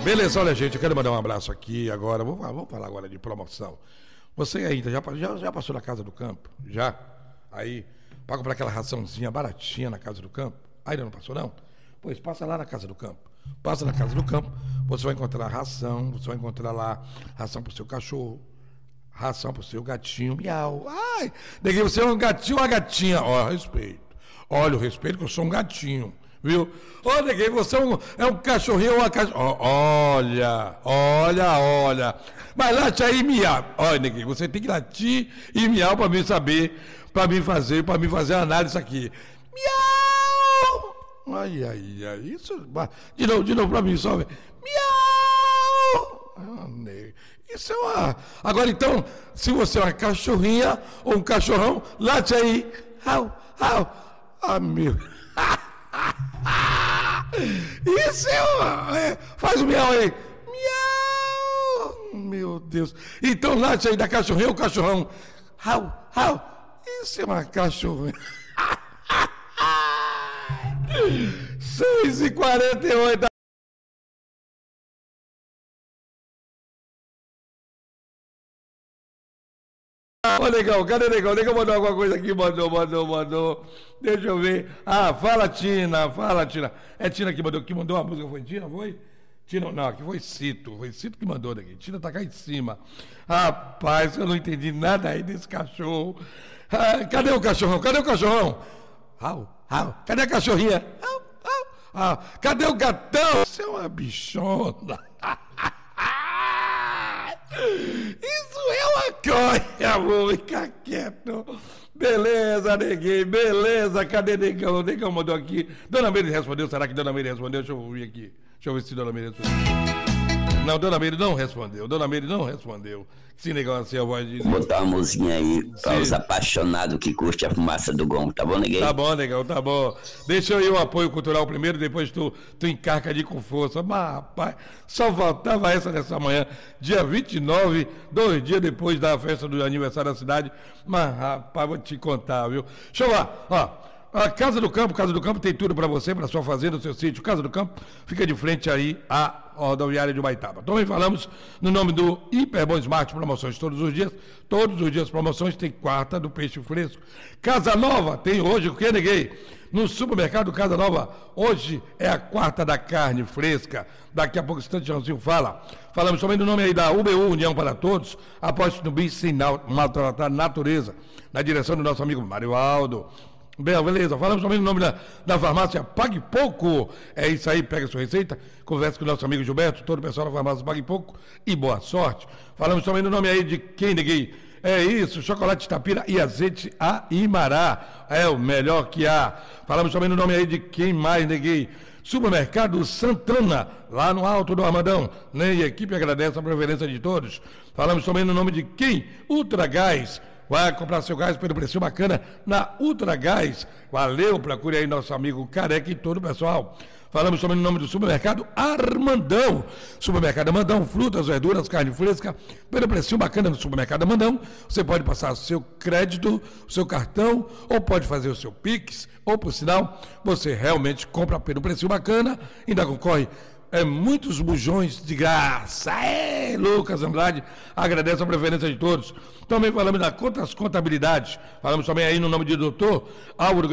Beleza, olha, gente, eu quero mandar um abraço aqui agora. Vamos falar agora de promoção. Você ainda já passou na Casa do Campo? Já? Aí, para comprar aquela raçãozinha baratinha na Casa do Campo? Ainda não passou, não? Pois passa lá na Casa do Campo. Passa na Casa do Campo, você vai encontrar ração, você vai encontrar lá ração pro seu cachorro, ração pro seu gatinho, miau. Ai, neguinho, você é um gatinho ou uma gatinha? Ó, respeito. Olha o respeito que eu sou um gatinho. Viu? Ô, neguinho, você é um cachorrinho ou uma cachorra? Olha. Mas late aí, miau. Olha, neguinho, você tem que latir e miau pra mim saber, pra mim fazer a análise aqui. Miau! Ai. Isso. De novo pra mim, só. Miau! Isso é uma. Agora então, se você é uma cachorrinha ou um cachorrão, late aí. Au. Ah, meu. Isso é uma. Faz o miau aí. Miau! Meu Deus. Então late aí da cachorrinha ou cachorrão. Au. Isso é uma cachorrinha. 6h48. Ô, Negão, cadê Negão? Negão mandou alguma coisa aqui, mandou. Deixa eu ver. Fala, Tina. É Tina que mandou a música, foi Tina, foi? Tina, não, aqui foi Cito que mandou daqui. Tina tá cá em cima. Rapaz, eu não entendi nada aí desse cachorro. Cadê o cachorrão? Au. Cadê a cachorrinha? Au. Cadê o gatão? Você é uma bichona. Isso é uma coisa, vou ficar quieto. Beleza, neguinho, beleza. Cadê Negão? O Negão mandou aqui. Dona Meire respondeu, será que Dona Meire respondeu? Deixa eu ouvir aqui. Deixa eu ver se Dona Meire respondeu. Não, Dona Meire não respondeu. Se Negão assim, a voz de... Vou botar uma musiquinha aí para os apaixonados que curtem a fumaça do gongo, tá bom, Neguinho? Tá bom, Negão, tá bom. Deixa eu ir o apoio cultural primeiro, depois tu encarca de com força. Mas, rapaz, só faltava essa nessa manhã, dia 29, 2 dias depois da festa do aniversário da cidade. Mas, rapaz, vou te contar, viu? Deixa eu lá, ó. A Casa do Campo tem tudo para você, para sua fazenda, seu sítio. Casa do Campo fica de frente aí à rodoviária de Ubaitaba. Também falamos no nome do Hiperbom Smart, promoções todos os dias promoções, tem quarta do peixe fresco. Casa Nova tem hoje, o que, neguei? No supermercado Casa Nova, hoje é a quarta da carne fresca. Daqui a pouco, instante, Joãozinho fala. Falamos também do nome aí da UBU, União para Todos, aposte no BIM sem maltratar a natureza, na direção do nosso amigo Mário Aldo. Beleza, falamos também no nome da farmácia Pague Pouco. É isso aí, pega a sua receita, conversa com o nosso amigo Gilberto, todo o pessoal da farmácia Pague Pouco e boa sorte. Falamos também no nome aí de quem, neguei? É isso, chocolate Tapira e azeite Aimará. É o melhor que há. Falamos também no nome aí de quem mais, neguei? Supermercado Santana, lá no Alto do Armadão. Né? E a equipe agradece a preferência de todos. Falamos também no nome de quem? Ultra Gás. Vai comprar seu gás pelo preço bacana na Ultra Gás. Valeu, procure aí nosso amigo Careca e todo o pessoal. Falamos também no nome do supermercado Armandão. Supermercado Armandão, frutas, verduras, carne fresca, pelo preço bacana no supermercado Armandão. Você pode passar o seu crédito, o seu cartão, ou pode fazer o seu Pix, ou por sinal, você realmente compra pelo preço bacana, ainda concorre muitos bujões de graça. Lucas Andrade agradece a preferência de todos. Também falamos das contabilidades. Falamos também aí no nome de doutor Álvaro